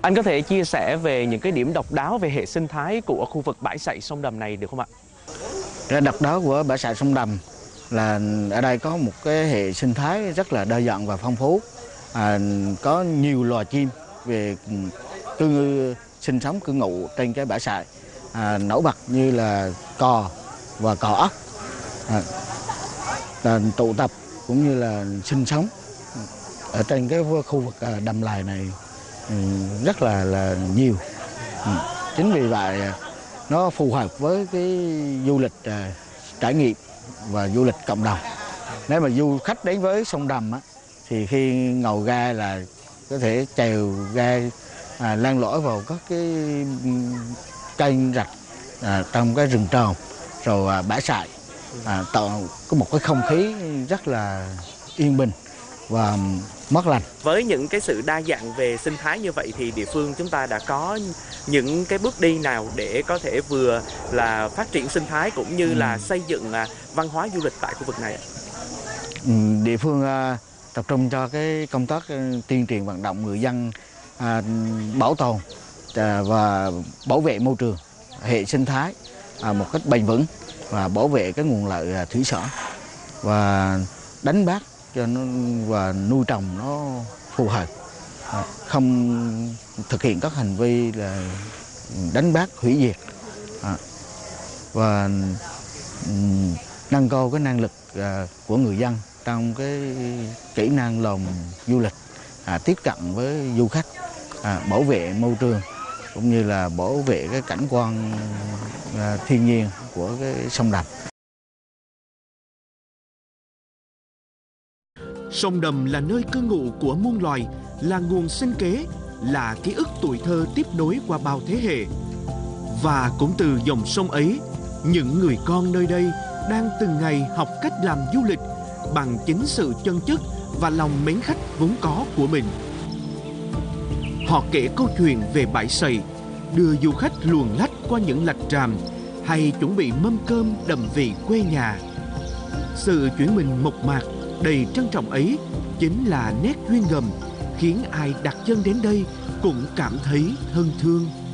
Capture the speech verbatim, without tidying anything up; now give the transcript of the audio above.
Anh có thể chia sẻ về những cái điểm độc đáo về hệ sinh thái của khu vực bãi sậy sông Đầm này được không ạ? Cái độc đáo của bãi sậy sông Đầm là ở đây có một cái hệ sinh thái rất là đa dạng và phong phú. À, có nhiều loài chim về cư ngư sinh sống cư ngụ trên cái bãi sậy, à, nổi bật như là cò và cò ốc, à, là tụ tập cũng như là sinh sống ở trên cái khu vực đầm lầy này rất là là nhiều. Chính vì vậy nó phù hợp với cái du lịch à, trải nghiệm và du lịch cộng đồng. Nếu mà du khách đến với sông Đầm á, thì khi ngồi ga là có thể chèo ga à, len lỏi vào các cái kênh rạch à, trong cái rừng tràm rồi à, bãi sậy, à, tạo có một cái không khí rất là yên bình và mát lành. Với những cái sự đa dạng về sinh thái như vậy thì địa phương chúng ta đã có những cái bước đi nào để có thể vừa là phát triển sinh thái cũng như ừ. là xây dựng văn hóa du lịch tại khu vực này? Ừ, địa phương uh, tập trung cho cái công tác uh, tuyên truyền vận động người dân uh, bảo tồn uh, và bảo vệ môi trường, hệ sinh thái uh, một cách bền vững và bảo vệ cái nguồn lợi uh, thủy sản và đánh bắt cho nó và nuôi trồng nó phù hợp, không thực hiện các hành vi là đánh bắt hủy diệt, và nâng cao cái năng lực của người dân trong cái kỹ năng làm du lịch, tiếp cận với du khách, bảo vệ môi trường cũng như là bảo vệ cái cảnh quan thiên nhiên của cái sông Đầm. Sông Đầm là nơi cư ngụ của muôn loài, là nguồn sinh kế, là ký ức tuổi thơ tiếp nối qua bao thế hệ. Và cũng từ dòng sông ấy, những người con nơi đây đang từng ngày học cách làm du lịch bằng chính sự chân chất và lòng mến khách vốn có của mình. Họ kể câu chuyện về bãi sậy, đưa du khách luồn lách qua những lạch tràm hay chuẩn bị mâm cơm đậm vị quê nhà. Sự chuyển mình mộc mạc, đầy trân trọng ấy chính là nét duyên ngầm khiến ai đặt chân đến đây cũng cảm thấy thân thương.